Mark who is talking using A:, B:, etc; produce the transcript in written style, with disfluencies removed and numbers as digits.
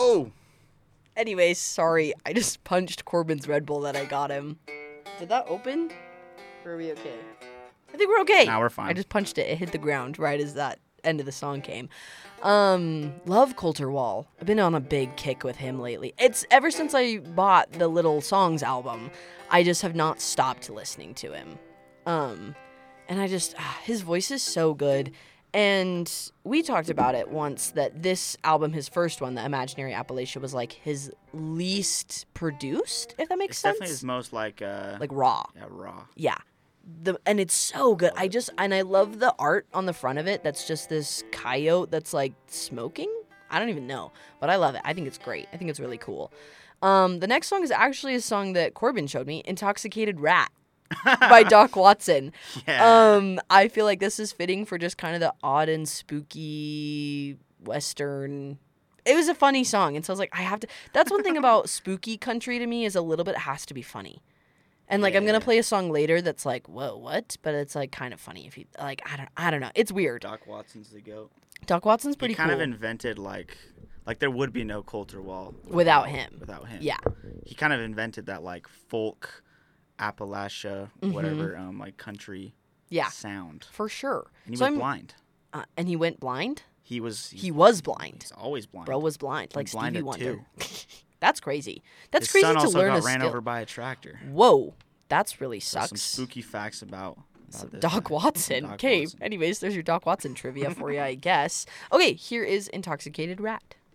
A: No!
B: Anyways, sorry. I just punched Corbin's Red Bull that I got him. Did that open? Or are we okay? I think we're okay.
A: Nah, we're fine.
B: I just punched it. It hit the ground right as that end of the song came. Love Coulter Wall. I've been on a big kick with him lately. It's ever since I bought the Little Songs album, I just have not stopped listening to him. And I just, his voice is so good. And we talked about it once that this album, his first one, The Imaginary Appalachia, was like his least produced, if that makes sense.
A: Definitely his most like
B: raw.
A: Yeah, raw.
B: Yeah. And it's so good. I love the art on the front of it. That's just this coyote that's like smoking. I don't even know, but I love it. I think it's great. I think it's really cool. The next song is actually a song that Corbin showed me, Intoxicated Rat by Doc Watson.
A: Yeah.
B: I feel like this is fitting for just kind of the odd and spooky Western. It was a funny song. And so I was like, that's one thing about spooky country to me is a little bit has to be funny. And like, I'm going to play a song later that's like, whoa, what? But it's like kind of funny if you like, I don't know. It's weird.
A: Doc Watson's the GOAT.
B: Doc Watson's pretty cool.
A: He kind of invented like there would be no Coulter Wall
B: without him. Yeah.
A: He kind of invented that like folk Appalachia, whatever, like country sound.
B: For sure.
A: And he was blind.
B: And he went blind?
A: He was blind. He's always blind.
B: Bro was blind, like Stevie Wonder.
A: Too.
B: That's crazy. That's
A: His
B: crazy
A: son
B: to
A: also
B: learn
A: got
B: a
A: ran
B: skill.
A: over by a tractor.
B: Whoa. That's really sucks.
A: Some spooky facts about this
B: Doc Watson. Okay, anyways, there's your Doc Watson trivia for you, I guess. Okay, here is Intoxicated Rat.